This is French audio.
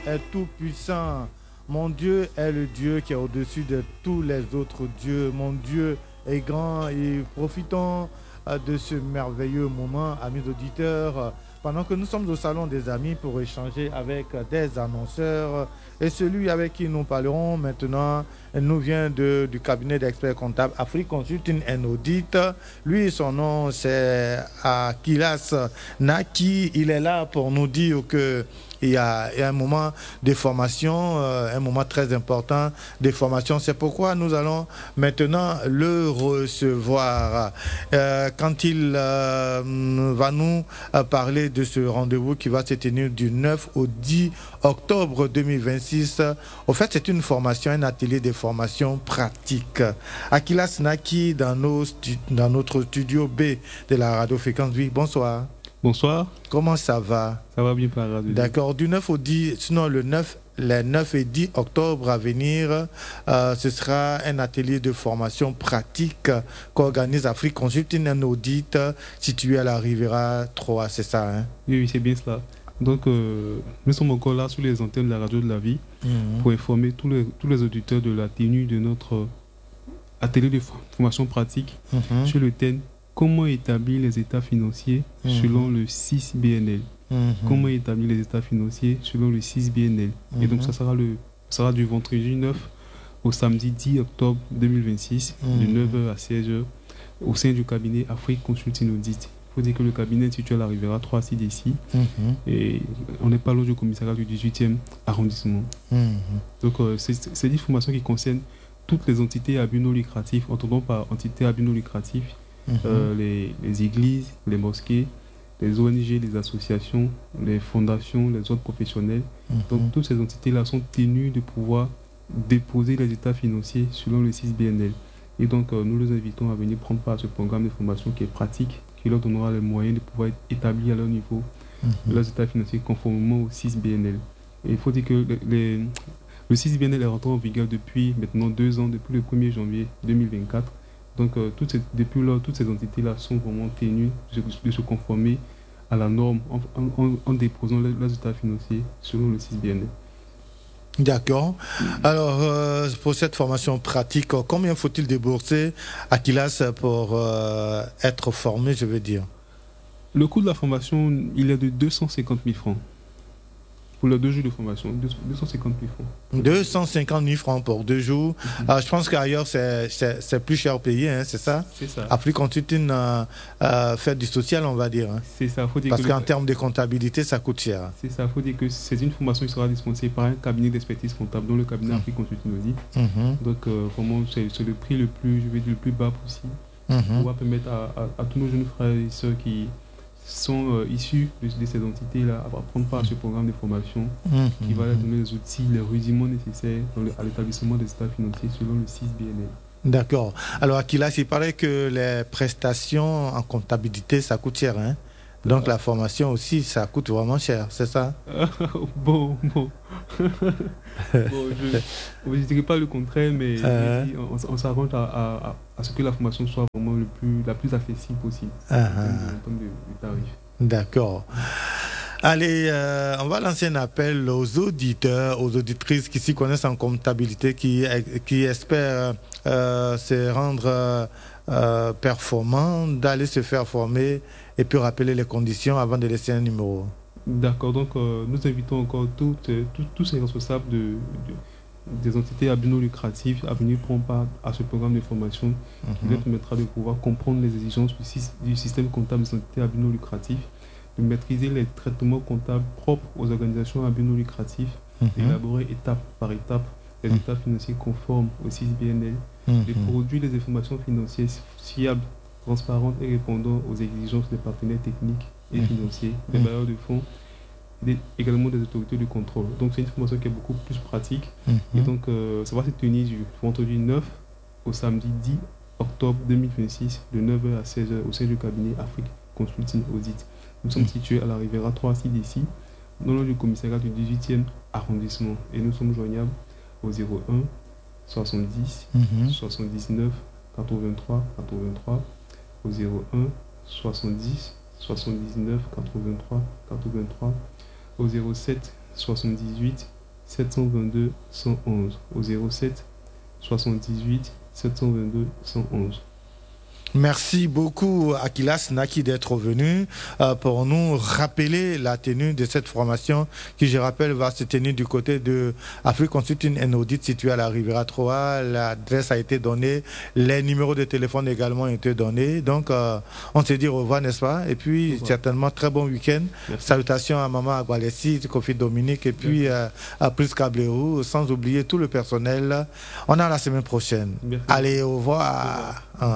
est tout puissant. Mon Dieu est le Dieu qui est au-dessus de tous les autres dieux. Mon Dieu est grand et profitons de ce merveilleux moment, amis auditeurs, pendant que nous sommes au salon des amis pour échanger avec des annonceurs. Et celui avec qui nous parlerons maintenant nous vient du cabinet d'experts comptables Afrique Consulting and Audit. Lui, son nom, c'est Akilas Naki. Il est là pour nous dire que il y a un moment de formation, un moment très important de formation. C'est pourquoi nous allons maintenant le recevoir. Quand il va nous parler de ce rendez-vous qui va se tenir du 9 au 10 octobre 2026. Au fait, c'est une formation, un atelier de formation pratique. Akilas Naki dans notre studio B de la radio Fréquence Vie. Bonsoir. Bonsoir. Comment ça va? Ça va bien par la radio. D'accord. Du 9 au 10, sinon les 9 et 10 octobre à venir, ce sera un atelier de formation pratique qu'organise Afrique Consulting and Audit situé à la Riviera 3, c'est ça, hein? Oui, c'est bien cela. Donc, nous sommes encore là sur les antennes de la radio de la vie pour informer tous les auditeurs de la tenue de notre atelier de formation pratique sur le thème comment établir les états financiers selon le 6 BNL. Comment établir les états financiers selon le 6 BNL. Et donc, ça sera du vendredi 9 au samedi 10 octobre 2026, de 9h à 16h, au sein du cabinet Afrique Consulting Audit. Il faut dire que le cabinet est situé à la Riviera 3 CDC et on n'est pas loin du commissariat du 18e arrondissement. Donc, c'est une formation qui concerne toutes les entités à but non lucratif. Entendons par entités à but non lucratif les églises, les mosquées, les ONG, les associations, les fondations, les autres professionnels. Donc toutes ces entités-là sont tenues de pouvoir déposer les états financiers selon le 6 BNL. Et donc nous les invitons à venir prendre part à ce programme de formation qui est pratique, qui leur donnera les moyens de pouvoir établir à leur niveau leurs états financiers conformément au 6 BNL. Et il faut dire que le 6 BNL est rentré en vigueur depuis maintenant 2 ans, depuis le 1er janvier 2024. Donc, depuis lors, toutes ces entités-là sont vraiment tenues de se conformer à la norme en déposant leurs états financiers selon le 6 BNL. D'accord. Alors, pour cette formation pratique, combien faut-il débourser à Akilas pour être formé, je veux dire? Le coût de la formation, il est de 250 000 francs. Pour les 2 jours de formation, 250 000 francs. 250 000 francs pour 2 jours. Alors, je pense qu'ailleurs, c'est plus cher payé, hein, c'est ça? C'est ça. Afrique Consulting fait du social, on va dire. Hein. C'est ça. Faut dire parce qu'en termes de comptabilité, ça coûte cher. C'est ça. Il faut dire que c'est une formation qui sera dispensée par un cabinet d'expertise comptable, dont le cabinet Afrique Consulting Audit. Donc, vraiment, c'est le prix le plus bas possible. Pour pouvoir permettre à tous nos jeunes frères et sœurs qui sont issus de ces entités-là à prendre part à ce programme de formation qui va leur donner les outils, les rudiments nécessaires à l'établissement des états financiers selon le 6 BNL. D'accord. Alors, Akilas, il paraît que les prestations en comptabilité, ça coûte cher, hein? Donc, la formation aussi, ça coûte vraiment cher, c'est ça? Bon, je ne dirais pas le contraire, mais on s'arrange à ce que la formation soit vraiment la plus accessible possible en termes de tarifs. D'accord. Allez, on va lancer un appel aux auditeurs, aux auditrices qui s'y connaissent en comptabilité, qui espèrent se rendre performants, d'aller se faire former et puis rappeler les conditions avant de laisser un numéro. D'accord, donc nous invitons encore tous ces responsables des entités à but non lucratif à venir prendre part à ce programme de formation qui leur permettra de pouvoir comprendre les exigences du système comptable des entités à but non lucratif, de maîtriser les traitements comptables propres aux organisations à but non lucratif, d'élaborer étape par étape les états financiers conformes au 6 BNL, de produire des informations financières fiables, transparentes et répondant aux exigences des partenaires techniques et financiers, des bailleurs de fonds, également des autorités de contrôle. Donc c'est une formation qui est beaucoup plus pratique. Et donc ça va se tenir du vendredi 9 au samedi 10 octobre 2026 de 9h à 16h au sein du cabinet Afrique Consulting Audit. Nous sommes situés à la Riviera 3 CDC, dans le commissariat du 18e arrondissement. Et nous sommes joignables au 01 70 79 83 83, au 01 70 79 83 83, au 07 78 722 111. Au 07 78 722 111. Merci beaucoup Akilas Naki d'être venu pour nous rappeler la tenue de cette formation qui, je rappelle, va se tenir du côté de Afrique Consulting and Audit situé à la Riviera 3. L'adresse a été donnée, les numéros de téléphone également ont été donnés. Donc on se dit au revoir, n'est-ce pas? Et puis certainement très bon week-end. Salutations à Maman Agualessi, Kofi Dominique et puis à Pris Cablerou, sans oublier tout le personnel. On est à la semaine prochaine. Allez, au revoir.